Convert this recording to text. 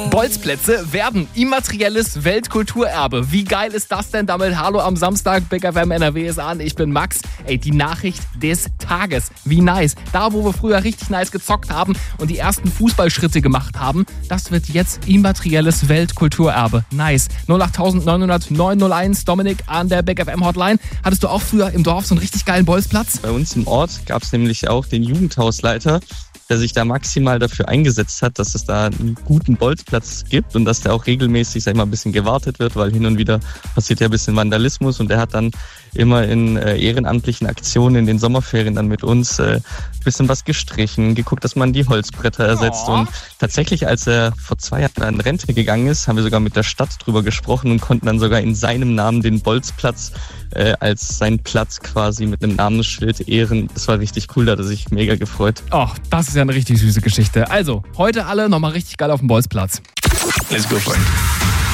Bolzplätze werden immaterielles Weltkulturerbe. Wie geil ist das denn? Damit hallo am Samstag, Big FM NRW ist an. Ich bin Max. Ey, die Nachricht des Tages. Wie nice. Da, wo wir früher richtig nice gezockt haben und die ersten Fußballschritte gemacht haben, das wird jetzt immaterielles Weltkulturerbe. Nice. 08900 901 Dominik an der Big FM Hotline. Hattest du auch früher im Dorf so einen richtig geilen Bolzplatz? Bei uns im Ort gab es nämlich auch den Jugendhausleiter, der sich da maximal dafür eingesetzt hat, dass es da einen guten Bolzplatz gibt und dass der auch regelmäßig, sag ich mal, ein bisschen gewartet wird, weil hin und wieder passiert ja ein bisschen Vandalismus und der hat dann immer in ehrenamtlichen Aktionen in den Sommerferien dann mit uns ein bisschen was gestrichen, geguckt, dass man die Holzbretter ersetzt und tatsächlich, als er vor 2 Jahren in Rente gegangen ist, haben wir sogar mit der Stadt drüber gesprochen und konnten dann sogar in seinem Namen den Bolzplatz als seinen Platz quasi mit einem Namensschild ehren. Das war richtig cool, da hat er sich mega gefreut. Oh, das ist ja eine richtig süße Geschichte. Also, heute alle nochmal richtig geil auf dem Bolzplatz. Let's go for it.